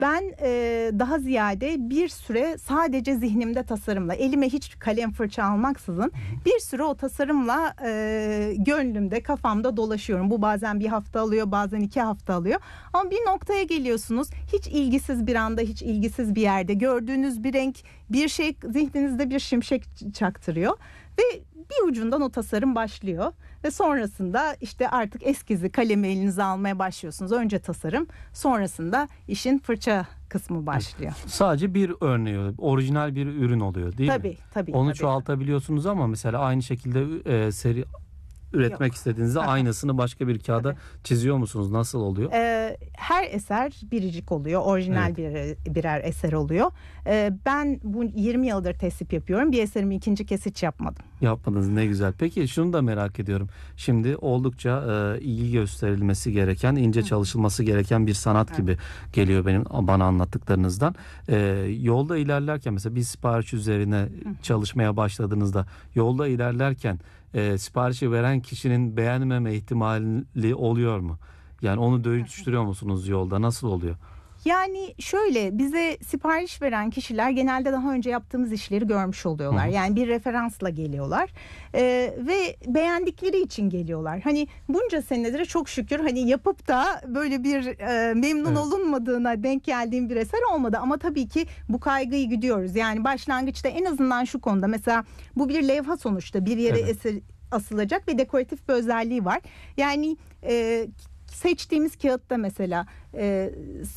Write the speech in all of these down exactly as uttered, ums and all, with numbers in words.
Ben e, daha ziyade bir süre sadece zihnimde tasarımla, elime hiç kalem fırça almaksızın bir süre o tasarımla e, gönlümde, kafamda dolaşıyorum. Bu bazen bir hafta alıyor, bazen iki hafta alıyor. Ama bir noktaya geliyorsunuz, hiç ilgisiz bir anda, hiç ilgisiz bir yerde gördüğünüz bir renk, bir şey zihninizde bir şimşek çaktırıyor ve bir ucundan o tasarım başlıyor ve sonrasında işte artık eskizi, kalemi elinize almaya başlıyorsunuz. Önce tasarım, sonrasında işin fırça kısmı başlıyor. Sadece bir örneği, orijinal bir ürün oluyor değil tabii, mi? Tabii Onu tabii. çoğaltabiliyorsunuz ama mesela aynı şekilde e, seri üretmek Yok. istediğinizde aynısını başka bir kağıda Tabii. çiziyor musunuz? Nasıl oluyor? Ee, her eser biricik oluyor. Orijinal evet. bir, birer eser oluyor. Ee, ben bu yirmi yıldır tesip yapıyorum. Bir eserimi ikinci kez hiç yapmadım. Yapmadınız, ne güzel. Peki şunu da merak ediyorum. Şimdi oldukça e, ilgi gösterilmesi gereken, ince Hı. çalışılması gereken bir sanat evet. gibi geliyor benim bana anlattıklarınızdan. E, yolda ilerlerken mesela bir sipariş üzerine Hı. çalışmaya başladığınızda yolda ilerlerken E, siparişi veren kişinin beğenmeme ihtimali oluyor mu? Yani onu dönüştürüyor musunuz yolda? Nasıl oluyor? Yani şöyle, bize sipariş veren kişiler genelde daha önce yaptığımız işleri görmüş oluyorlar. Hı. Yani bir referansla geliyorlar ee, ve beğendikleri için geliyorlar. Hani bunca senedir çok şükür hani yapıp da böyle bir e, memnun evet. olunmadığına denk geldiğim bir eser olmadı. Ama tabii ki bu kaygıyı güdüyoruz. Yani başlangıçta en azından şu konuda, mesela bu bir levha sonuçta, bir yere evet. eser asılacak ve dekoratif bir özelliği var. Yani e, seçtiğimiz kağıtta mesela E,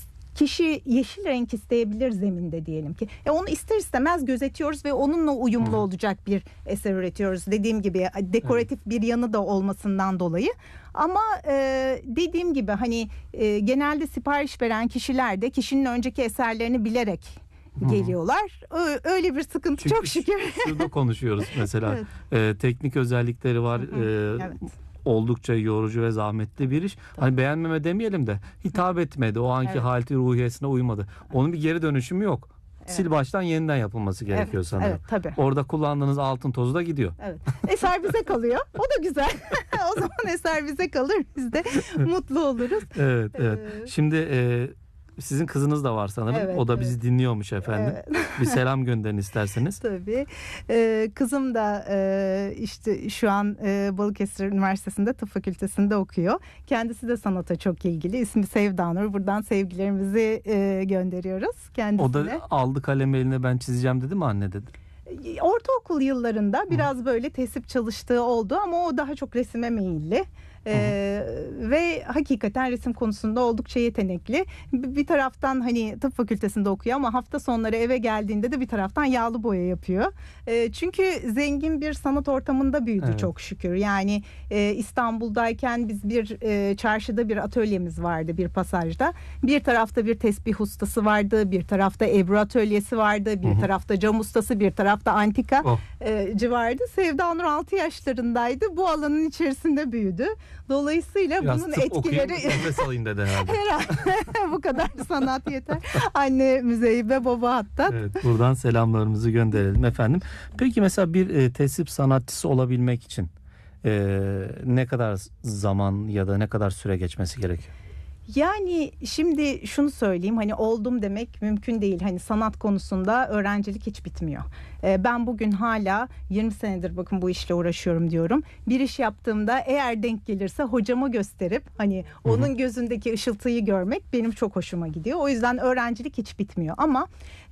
kişi yeşil renk isteyebilir zeminde diyelim ki. E onu ister istemez gözetiyoruz ve onunla uyumlu Hı. olacak bir eser üretiyoruz. Dediğim gibi dekoratif evet. bir yanı da olmasından dolayı. Ama e, dediğim gibi hani e, genelde sipariş veren kişiler de kişinin önceki eserlerini bilerek geliyorlar. Öyle bir sıkıntı Çünkü çok şükür. Şurada konuşuyoruz mesela. evet. e, teknik özellikleri var. E, evet. Oldukça yorucu ve zahmetli bir iş. Tabii. Hani beğenmeme demeyelim de hitap etmedi. O anki evet. halti ruhiyesine uymadı. Onun bir geri dönüşümü yok. Evet. Sil baştan yeniden yapılması gerekiyor evet. sanırım. Evet, tabii. Orada kullandığınız altın tozu da gidiyor. Evet. Eser bize kalıyor. O da güzel. O zaman eser bize kalır. Biz de mutlu oluruz. Evet, evet. Ee... Şimdi e, sizin kızınız da var sanırım. Evet, o da bizi evet. dinliyormuş efendim. Evet. Bir selam gönderin isterseniz. Tabii. Ee, kızım da e, işte şu an e, Balıkesir Üniversitesi'nde tıp fakültesinde okuyor. Kendisi de sanata çok ilgili. İsmi Sevdanur. Buradan sevgilerimizi e, gönderiyoruz kendisine. O da aldı kalemi eline, ben çizeceğim dedi mi anne dedi? Ortaokul yıllarında biraz Hı. böyle tesip çalıştığı oldu ama o daha çok resime meyilli. Ee, ve hakikaten resim konusunda oldukça yetenekli. Bir taraftan hani tıp fakültesinde okuyor ama hafta sonları eve geldiğinde de bir taraftan yağlı boya yapıyor. Ee, çünkü zengin bir sanat ortamında büyüdü evet. çok şükür. Yani e, İstanbul'dayken biz bir e, çarşıda bir atölyemiz vardı, bir pasajda. Bir tarafta bir tesbih ustası vardı, bir tarafta Ebru atölyesi vardı, bir Hı-hı. tarafta cam ustası, bir tarafta antika oh. e, vardı. Sevdanur altı yaşlarındaydı. Bu alanın içerisinde büyüdü. Dolayısıyla Biraz bunun etkileri nefes alayım dedi herhalde. herhalde bu kadar sanat yeter. Anne Müzeybe, baba hatta. Evet, buradan selamlarımızı gönderelim efendim. Peki mesela bir e, tesip sanatçısı olabilmek için e, ne kadar zaman ya da ne kadar süre geçmesi gerekiyor? Yani şimdi şunu söyleyeyim, hani oldum demek mümkün değil. Hani sanat konusunda öğrencilik hiç bitmiyor. Ee, ben bugün hala yirmi senedir bakın bu işle uğraşıyorum diyorum. Bir iş yaptığımda eğer denk gelirse hocama gösterip hani Hı-hı. onun gözündeki ışıltıyı görmek benim çok hoşuma gidiyor. O yüzden öğrencilik hiç bitmiyor. Ama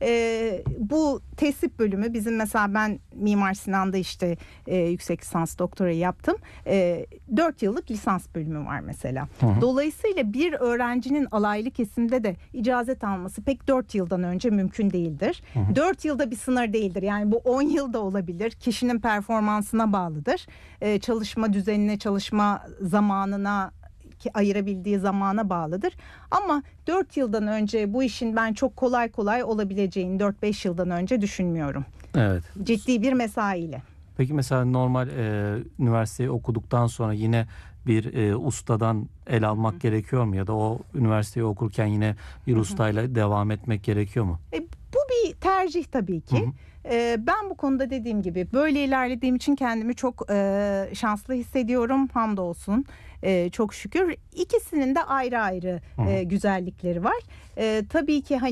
e, bu tesip bölümü bizim, mesela ben Mimar Sinan'da işte e, yüksek lisans doktorayı yaptım. E, dört yıllık lisans bölümü var mesela. Hı-hı. Dolayısıyla bir öğrencinin alaylı kesimde de icazet alması pek dört yıldan önce mümkün değildir. Hı hı. dört yılda bir sınır değildir. Yani bu on yılda olabilir. Kişinin performansına bağlıdır. Ee, çalışma düzenine, çalışma zamanına, ki ayırabildiği zamana bağlıdır. Ama dört yıldan önce bu işin ben çok kolay kolay olabileceğini dört beş yıldan önce düşünmüyorum. Evet. Ciddi bir mesaiyle. Peki mesela normal e, üniversiteyi okuduktan sonra yine bir e, ustadan el almak Hı. gerekiyor mu? Ya da o üniversiteyi okurken yine bir Hı. ustayla devam etmek gerekiyor mu? E, bu bir tercih tabii ki. E, ben bu konuda dediğim gibi böyle ilerlediğim için kendimi çok e, şanslı hissediyorum. Hamdolsun. e, çok şükür. İkisinin de ayrı ayrı e, güzellikleri var. E, tabii ki hani